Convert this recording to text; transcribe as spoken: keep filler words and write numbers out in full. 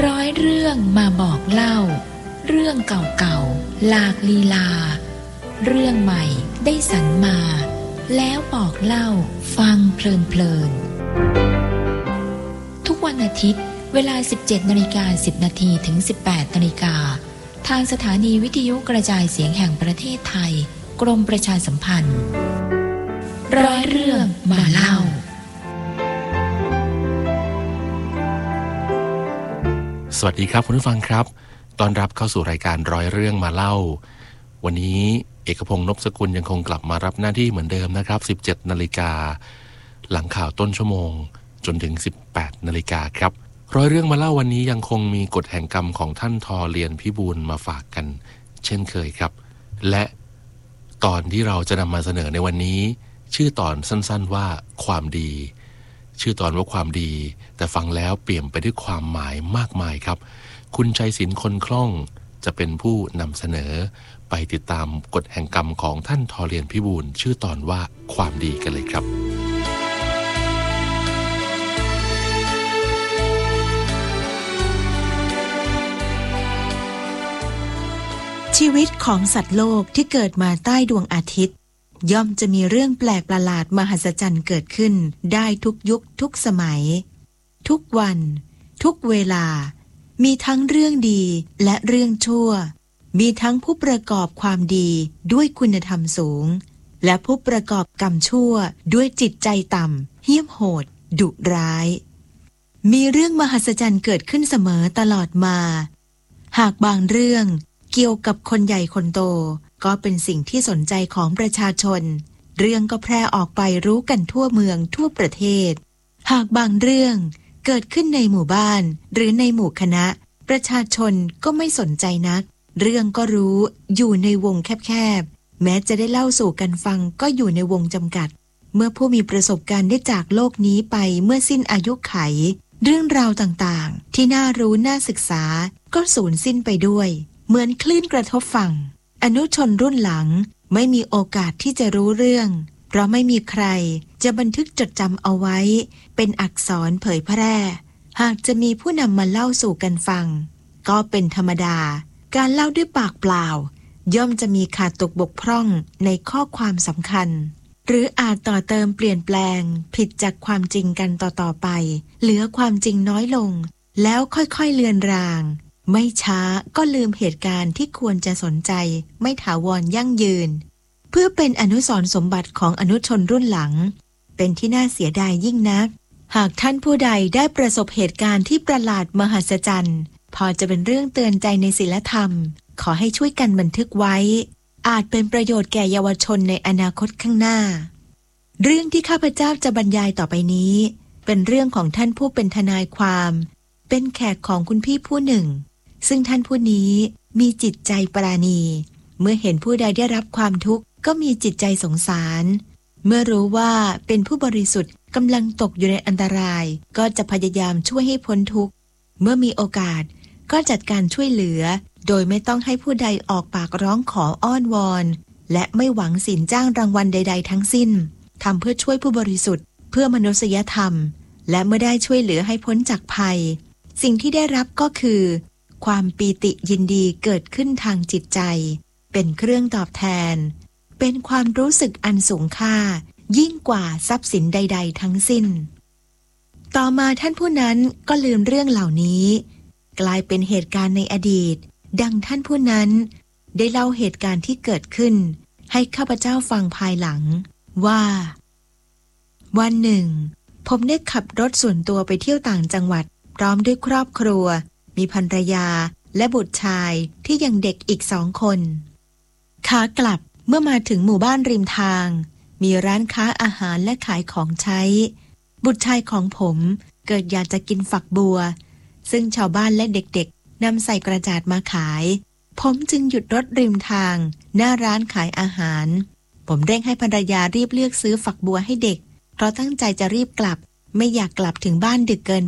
ร้อยเรื่องมาบอกเล่าเรื่องเก่าๆหลากลีลาเรื่องใหม่ได้สรรมาแล้วบอกเล่าฟังเพลินๆทุกวันอาทิตย์เวลา สิบเจ็ดนาฬิกาสิบนาที ถึง สิบแปดนาฬิกาทางสถานีวิทยุกระจายเสียงแห่งประเทศไทยกรมประชาสัมพันธ์ร้อยเรื่องมาเล่าสวัสดีครับคุณผู้ฟังครับต้อนรับเข้าสู่รายการร้อยเรื่องมาเล่าวันนี้เอกพงษ์นพสกุลยังคงกลับมารับหน้าที่เหมือนเดิมนะครับ สิบเจ็ดนาฬิกาหลังข่าวต้นชั่วโมงจนถึง สิบแปดนาฬิกาครับร้อยเรื่องมาเล่าวันนี้ยังคงมีกฎแห่งกรรมของท่านทอเลียนพิบูลมาฝากกันเช่นเคยครับและตอนที่เราจะนำมาเสนอในวันนี้ชื่อตอนสั้นๆว่าความดีชื่อตอนว่าความดีแต่ฟังแล้วเปี่ยมไปด้วยความหมายมากมายครับคุณชัยศิลป์คนคล่องจะเป็นผู้นำเสนอไปติดตามกฎแห่งกรรมของท่านทอเลียนพิบูลชื่อตอนว่าความดีกันเลยครับชีวิตของสัตว์โลกที่เกิดมาใต้ดวงอาทิตย์ย่อมจะมีเรื่องแปลกประหลาดมหัศจรรย์เกิดขึ้นได้ทุกยุคทุกสมัยทุกวันทุกเวลามีทั้งเรื่องดีและเรื่องชั่วมีทั้งผู้ประกอบความดีด้วยคุณธรรมสูงและผู้ประกอบกรรมชั่วด้วยจิตใจต่ำเหี้ยมโหดดุร้ายมีเรื่องมหัศจรรย์เกิดขึ้นเสมอตลอดมาหากบางเรื่องเกี่ยวกับคนใหญ่คนโตก็เป็นสิ่งที่สนใจของประชาชนเรื่องก็แพร่ออกไปรู้กันทั่วเมืองทั่วประเทศหากบางเรื่องเกิดขึ้นในหมู่บ้านหรือในหมู่คณะประชาชนก็ไม่สนใจนักเรื่องก็รู้อยู่ในวงแคบๆแม้จะได้เล่าสู่กันฟังก็อยู่ในวงจำกัดเมื่อผู้มีประสบการณ์ได้จากโลกนี้ไปเมื่อสิ้นอายุไขเรื่องราวต่างๆที่น่ารู้น่าศึกษาก็สูญสิ้นไปด้วยเหมือนคลื่นกระทบฝั่งอนุชนรุ่นหลังไม่มีโอกาสที่จะรู้เรื่องเพราะไม่มีใครจะบันทึกจดจำเอาไว้เป็นอักษรเผยแพร่หากจะมีผู้นำมาเล่าสู่กันฟังก็เป็นธรรมดาการเล่าด้วยปากเปล่าย่อมจะมีขาดตกบกพร่องในข้อความสำคัญหรืออาจต่อเติมเปลี่ยนแปลงผิดจากความจริงกันต่อๆไปเหลือความจริงน้อยลงแล้วค่อยๆเลือนรางไม่ช้าก็ลืมเหตุการณ์ที่ควรจะสนใจไม่ถาวรยั่งยืนเพื่อเป็นอนุสรณ์สมบัติของอนุชนรุ่นหลังเป็นที่น่าเสียดายยิ่งนักหากท่านผู้ใดได้ประสบเหตุการณ์ที่ประหลาดมหัศจรรย์พอจะเป็นเรื่องเตือนใจในศีลธรรมขอให้ช่วยกันบันทึกไว้อาจเป็นประโยชน์แก่เยาวชนในอนาคตข้างหน้าเรื่องที่ข้าพเจ้าจะบรรยายต่อไปนี้เป็นเรื่องของท่านผู้เป็นทนายความเป็นแขกของคุณพี่ผู้หนึ่งซึ่งท่านผู้นี้มีจิตใจปราณีเมื่อเห็นผู้ใดได้รับความทุกข์ก็มีจิตใจสงสารเมื่อรู้ว่าเป็นผู้บริสุทธิ์กำลังตกอยู่ในอันตรายก็จะพยายามช่วยให้พ้นทุกข์เมื่อมีโอกาสก็จัดการช่วยเหลือโดยไม่ต้องให้ผู้ใดออกปากร้องขออ้อนวอนและไม่หวังสินจ้างรางวัลใดๆทั้งสิ้นทำเพื่อช่วยผู้บริสุทธิ์เพื่อมนุษยธรรมและเมื่อได้ช่วยเหลือให้พ้นจากภัยสิ่งที่ได้รับก็คือความปีติยินดีเกิดขึ้นทางจิตใจเป็นเครื่องตอบแทนเป็นความรู้สึกอันสูงค่ายิ่งกว่าทรัพย์สินใดๆทั้งสิ้นต่อมาท่านผู้นั้นก็ลืมเรื่องเหล่านี้กลายเป็นเหตุการณ์ในอดีตดังท่านผู้นั้นได้เล่าเหตุการณ์ที่เกิดขึ้นให้ข้าพเจ้าฟังภายหลังว่าวันหนึ่งผมได้ขับรถส่วนตัวไปเที่ยวต่างจังหวัดพร้อมด้วยครอบครัวมีภรรยาและบุตรชายที่ยังเด็กอีกสองคนขากลับเมื่อมาถึงหมู่บ้านริมทางมีร้านค้าอาหารและขายของใช้บุตรชายของผมเกิดอยากจะกินฝักบัวซึ่งชาวบ้านและเด็กๆนำใส่กระจาดมาขายผมจึงหยุดรถริมทางหน้าร้านขายอาหารผมเร่งให้ภรรยารีบเลือกซื้อฝักบัวให้เด็กเพราะตั้งใจจะรีบกลับไม่อยากกลับถึงบ้านดึกเกิน